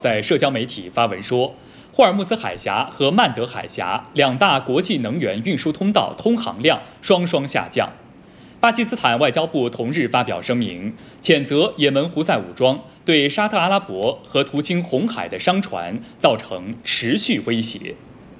在社交媒体发文说，霍尔木兹海峡和曼德海峡两大国际能源运输通道通航量双双下降。巴基斯坦外交部同日发表声明，谴责也门胡塞武装对沙特阿拉伯和途经红海的商船造成持续威胁。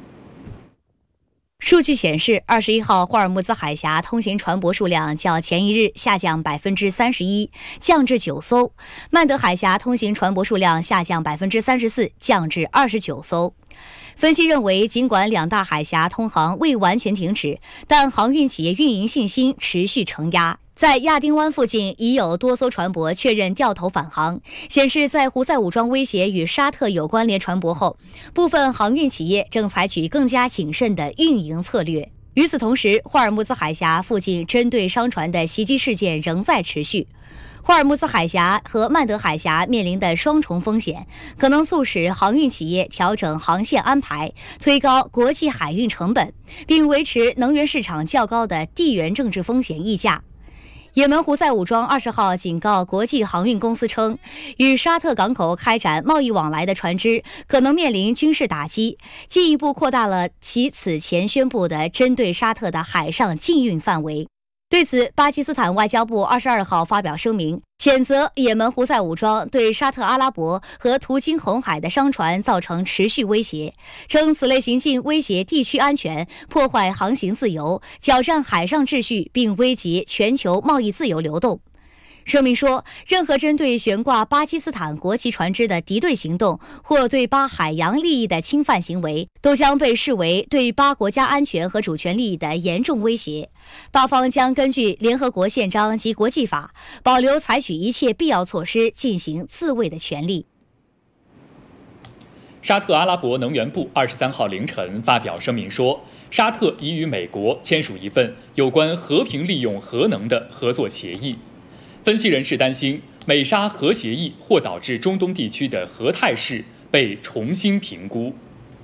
数据显示，21号霍尔木兹海峡通行船舶数量较前一日下降31%，降至9艘；曼德海峡通行船舶数量下降34%，降至29艘。分析认为，尽管两大海峡通航未完全停止，但航运企业运营信心持续承压。在亚丁湾附近已有多艘船舶确认掉头返航，显示在胡塞武装威胁与沙特有关联船舶后，部分航运企业正采取更加谨慎的运营策略。与此同时，霍尔木兹海峡附近针对商船的袭击事件仍在持续。霍尔木兹海峡和曼德海峡面临的双重风险，可能促使航运企业调整航线安排，推高国际海运成本，并维持能源市场较高的地缘政治风险溢价。也门胡塞武装20号警告国际航运公司称，与沙特港口开展贸易往来的船只可能面临军事打击，进一步扩大了其此前宣布的针对沙特的海上禁运范围。对此，巴基斯坦外交部22号发表声明，谴责也门胡塞武装对沙特阿拉伯和途经红海的商船造成持续威胁，称此类行径威胁地区安全，破坏航行自由，挑战海上秩序，并危及全球贸易自由流动。声明说，任何针对悬挂巴基斯坦国旗船只的敌对行动或对巴海洋利益的侵犯行为，都将被视为对巴国家安全和主权利益的严重威胁。巴方将根据联合国宪章及国际法，保留采取一切必要措施进行自卫的权利。 沙特阿拉伯能源部23号凌晨发表声明说，沙特已与美国签署一份有关和平利用核能的合作协议。分析人士担心，美沙核协议或导致中东地区的核态势被重新评估。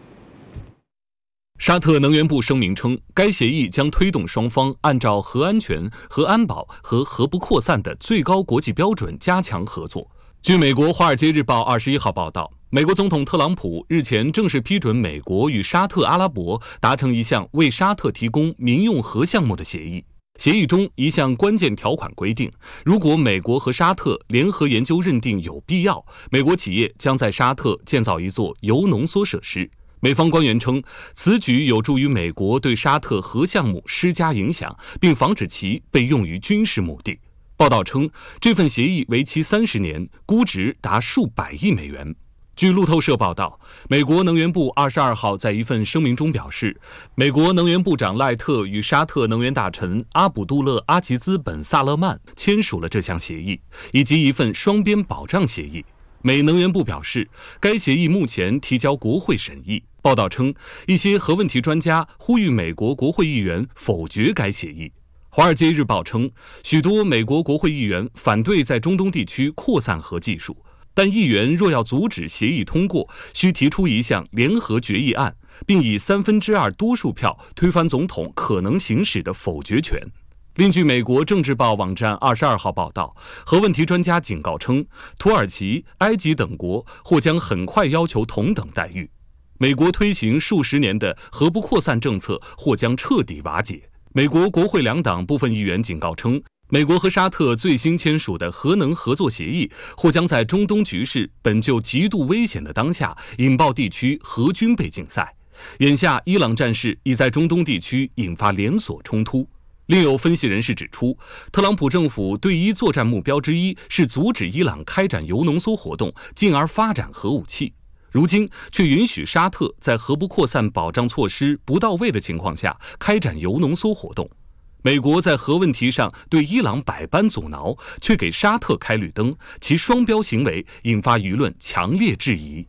沙特能源部声明称，该协议将推动双方按照核安全、核安保和核不扩散的最高国际标准加强合作。据美国《华尔街日报》21号报道，美国总统特朗普日前正式批准美国与沙特阿拉伯达成一项为沙特提供民用核项目的协议。协议中一项关键条款规定，如果美国和沙特联合研究认定有必要，美国企业将在沙特建造一座铀浓缩设施。美方官员称，此举有助于美国对沙特核项目施加影响，并防止其被用于军事目的。报道称，这份协议为期30年，估值达数百亿美元。据路透社报道，美国能源部22号在一份声明中表示，美国能源部长赖特与沙特能源大臣阿卜杜勒·阿齐兹本·萨勒曼签署了这项协议，以及一份双边保障协议。美能源部表示，该协议目前提交国会审议。报道称，一些核问题专家呼吁美国国会议员否决该协议。华尔街日报称，许多美国国会议员反对在中东地区扩散核技术，但议员若要阻止协议通过，需提出一项联合决议案，并以2/3多数票推翻总统可能行使的否决权。另据美国政治报网站22号报道，核问题专家警告称，土耳其、埃及等国或将很快要求同等待遇。美国推行数十年的核不扩散政策或将彻底瓦解。美国国会两党部分议员警告称，美国和沙特最新签署的核能合作协议或将在中东局势本就极度危险的当下，引爆地区核军备竞赛。眼下，伊朗战事已在中东地区引发连锁冲突。另有分析人士指出，特朗普政府对伊作战目标之一是阻止伊朗开展铀浓缩活动，进而发展核武器。如今却允许沙特在核不扩散保障措施不到位的情况下开展铀浓缩活动。美国在核问题上对伊朗百般阻挠，却给沙特开绿灯，其双标行为引发舆论强烈质疑。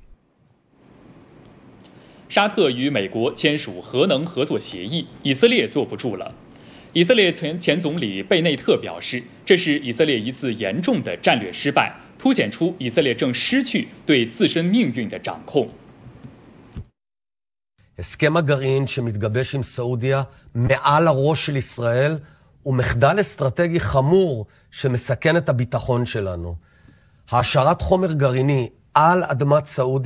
沙特与美国签署核能合作协议，以色列坐不住了。以色列前总理贝内特表示，这是以色列一次严重的战略失败，凸显出以色列正失去对自身命运的掌控。 הסכם הגרעין שמתגבש עם סעודיה מעל הראש של ישראל הוא מחדל אסטרטגי חמור שמסכן את הביטחון שלנו. העשרת חומר גרעיני על אדמת סעודיה